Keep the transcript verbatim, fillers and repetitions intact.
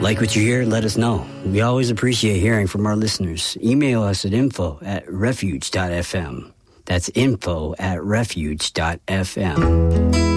Like what you hear, let us know. We always appreciate hearing from our listeners. Email us at info at refuge dot f m. That's info at refuge dot f m.